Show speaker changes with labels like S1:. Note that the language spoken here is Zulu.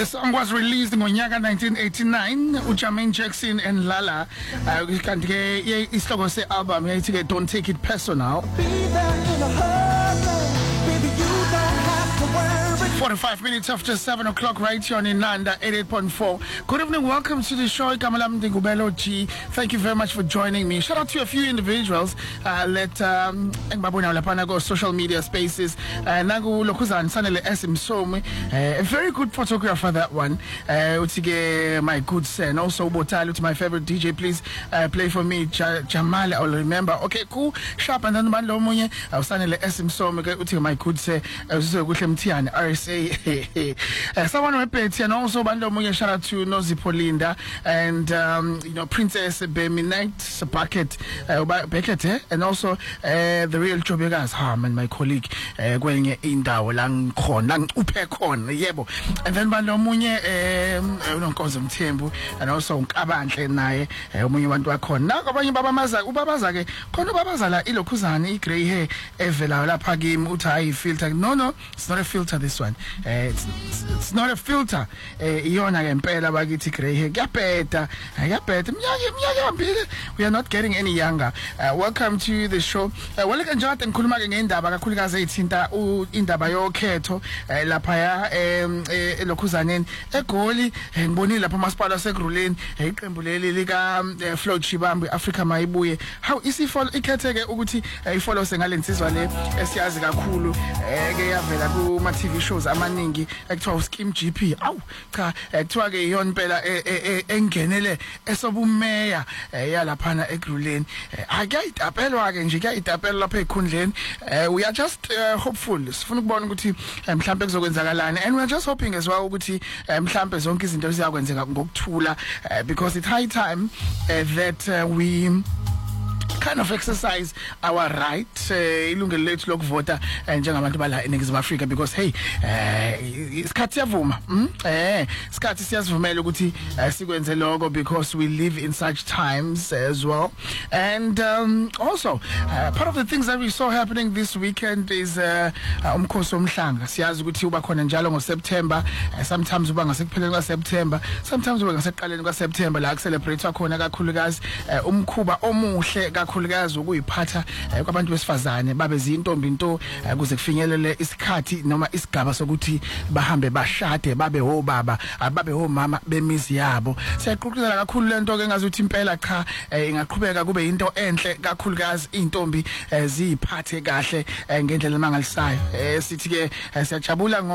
S1: The song was released in ngonyaka 1989. Jermaine Jackson and Lala. Kanti ke isihloko se-album yayithi ke Don't Take It Personal. 45 minutes after 7 o'clock right here on Inanda 88.4. Good evening, welcome to the show. Kamalam Dingubelo G. Thank you very much for joining me. Shout out to a few individuals. Let Ngababona Lapana go social media spaces. Nagu Lokuzan Sanele SM Some. A very good photographer, that one. Utige, my good son. Also Botalu, to my favorite DJ. Please play for me Jamal. I'll remember. Okay, cool. Sharp and then Manlomoye. Sanele SM Some. Utige, my good son. Tian RSA. Someone repeats, and also Bandomoye, shout out to Nozi Polinda and Princess Beminite Bucket Beckett, and also the real Chobegas Harm and my colleague going in Lang Kon Lang Upekon Yebo, and then Bandomoye Kozum Tembu, and also Kabantle Nae when you want to con now Baba Maza Ubabazage Kono Babazala Ilokuzani Grey Hair Evela Pagim Utai filter. No, it's not a filter, this one. It's not a filter. Iona Empela Bagiti Grey Gapeta. We are not getting any younger. Welcome to the show. Welcome Jonathan Kulma again, Bagakulga Zinta Inda Bayo Keto, La Paya, Lokuzanen, Ekoli, and Bonilla Pamaspada Segrulin, Embuleli Liga, Float Shibambi, Africa Maibuye. How easy for Ikatega Uguti, follow Sengalin Siswale, Esiaziga Kulu, Gayavela, my TV shows, Amaningi, Ekto Skim GP, ka Twage Yon Bella Engenele, Esobumeya, Yalapana Egrulin. I get Apello again, she get Apello Kunlen. We are just hopeful. Funukbon Guti, Clampes Ogenzagalan, and we're just hoping as well, Guti, Clampes Onkis in Tula, because it's high time that we kind of exercise our right ilungelo loku voter njengabantu bala eNingizimu Afrika, because hey isikhathi siyavuma isikhathi siyasivumela ukuthi sikwenze lokho, because we live in such times as well. And also part of the things that we saw happening this weekend is umkhosi womhlanga. Siyazi ukuthi uba khona njalo ngoSeptember, sometimes uba ngasekupheleni kwaSeptember, sometimes uba ngaseqaleni kwaSeptember, la celebrate khona kakhulukazi umkhuba omuhle kakhulukazi ukuyiphatha kwabantu besifazane babe zintombi into kuze kufinyelele isikhathi noma isigaba sokuthi bahambe bashade babe obaba babe omama bemizi yabo. Siyaqhubeka kakhulu lento ke ngazuthi impela cha ingaqhubeka kube into enhle kakhulukazi intombi ziphathe kahle ngendlela emangalisayo. Sithi ke siyajabula